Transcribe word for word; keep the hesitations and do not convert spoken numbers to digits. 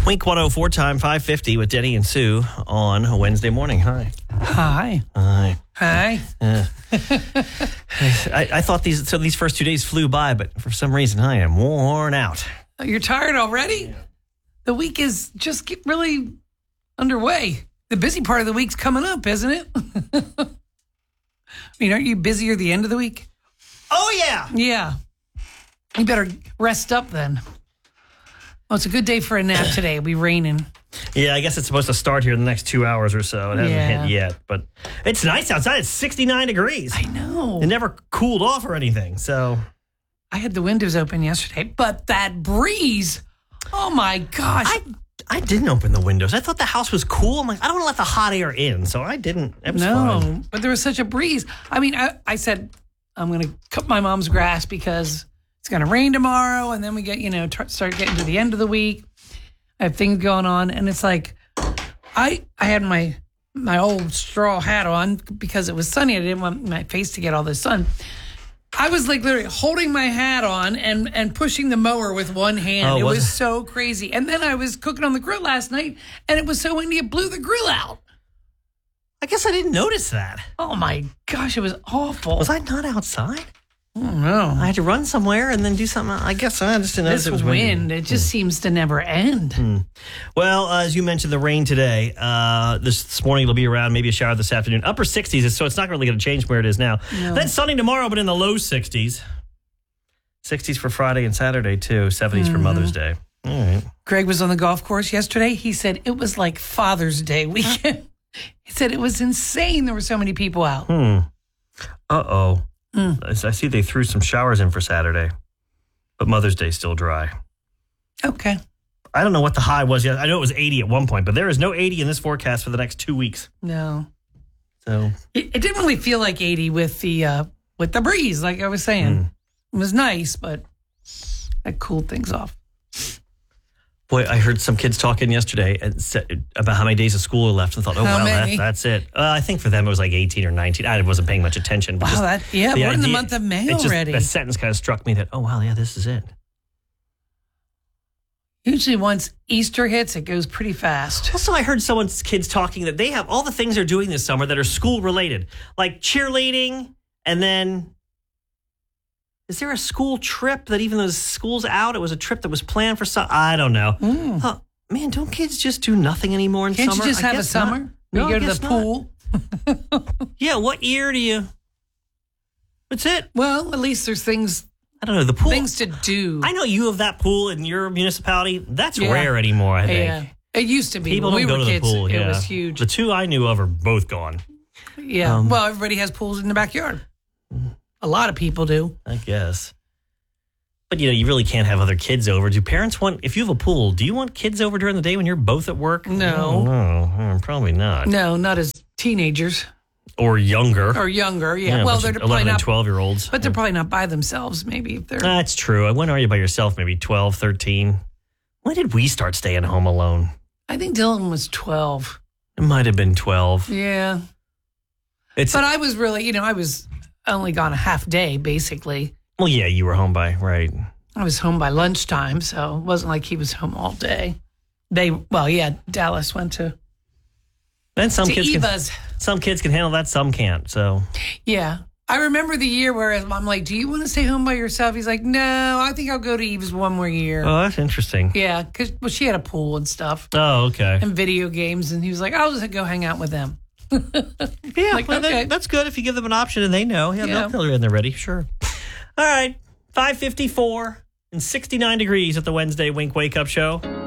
Wink one oh four time, five fifty with Denny and Sue on a Wednesday morning. Hi. Hi. Hi. Hi. Uh, I, I thought these so these first two days flew by, but for some reason I am worn out. Oh, you're tired already? The week is just get really underway. The busy part of the week's coming up, isn't it? I mean, aren't you busier the end of the week? Oh, yeah. Yeah. You better rest up then. Well, it's a good day for a nap today. It'll be raining. Yeah, I guess it's supposed to start here in the next two hours or so. It hasn't Yeah. hit yet, but it's nice outside. It's sixty-nine degrees. I know. It never cooled off or anything, so. I had the windows open yesterday, but that breeze, oh my gosh. I I didn't open the windows. I thought the house was cool. I'm like, I don't want to let the hot air in, so I didn't. It was no, fine. but there was such a breeze. I mean, I, I said, I'm going to cut my mom's grass because it's going to rain tomorrow. And then we get, you know, t- start getting to the end of the week. I have things going on. And it's like, I I had my my old straw hat on because it was sunny. I didn't want my face to get all the sun. I was like literally holding my hat on and, and pushing the mower with one hand. Oh, it was was it? so crazy. And then I was cooking on the grill last night and it was so windy it blew the grill out. I guess I didn't notice that. Oh my gosh, it was awful. Was I not outside? I don't know. I had to run somewhere and then do something. I guess I just didn't notice This it was wind, windy. it just seems to never end. Hmm. Well, uh, as you mentioned, the rain today. Uh, this, this morning it'll be around, maybe a shower this afternoon. Upper sixties, so it's not really going to change from where it is now. No. Then sunny tomorrow, but in the low sixties. sixties for Friday and Saturday, too. seventies Mm-hmm. for Mother's Day. All right. Greg was on the golf course yesterday. He said it was like Father's Day weekend. He said it was insane. There were so many people out. Hmm. Uh-oh. Mm. I I see they threw some showers in for Saturday, but Mother's Day's still dry. Okay. I don't know what the high was yet. I know it was eighty at one point, but there is no eighty in this forecast for the next two weeks. No. So It, it didn't really feel like eighty with the uh, with the breeze, like I was saying. Mm. It was nice, but that cooled things off. Boy, I heard some kids talking yesterday and said about how many days of school are left and thought, oh, How well, that, many? that's it. Uh, I think for them it was like eighteen or nineteen. I wasn't paying much attention. But Wow, just that yeah, the we're in the idea- month of May it just- already. That sentence kind of struck me that, oh, wow, yeah, this is it. Usually once Easter hits, it goes pretty fast. Also, I heard someone's kids talking that they have all the things they're doing this summer that are school related, like cheerleading, and then is there a school trip that even though the school's out, it was a trip that was planned for some, I don't know. Mm. Huh, man, don't kids just do nothing anymore in Can't summer? you just I have a guess not. summer? No, you I go to guess the not. pool? Yeah, what year do you? What's it? Well, at least there's things I don't know. The pool. things to do. I know you have that pool in your municipality. That's Yeah. rare anymore, I think. Yeah. It used to be. People when don't we go were to the kids, pool. It Yeah. was huge. The two I knew of are both gone, yeah. um, well, everybody has pools in the backyard. A lot of people do. I guess. But, you know, you really can't have other kids over. Do parents want, if you have a pool, do you want kids over during the day when you're both at work? No. No, probably not. No, not as teenagers Or younger. or younger. Yeah. Yeah, well, bunch they're of probably eleven and not. twelve year olds. But they're probably not by themselves. Maybe if they're. That's true. When are you by yourself? Maybe twelve, thirteen. When did we start staying home alone? I think Dylan was twelve. It might have been twelve. Yeah. It's But I was really, you know, I was only gone a half day basically. Well, yeah, you were home by, right. I was home by lunchtime, so it wasn't like he was home all day. They, well, yeah, Dallas went to, And some to kids can, Eva's. some kids can handle that, some can't. So Yeah. I remember the year where I'm like, do you want to stay home by yourself? He's like, no, I think I'll go to Eve's one more year. Oh, that's interesting. Yeah, because well, she had a pool and stuff Oh, okay. and video games. And he was like, I'll just go hang out with them. Yeah, Like, well, that- okay. that's good if you give them an option and they know. Yeah, Yeah. they'll tell you when they're ready. Sure. All right. five fifty-four and sixty-nine degrees at the Wednesday Wink Wake Up Show.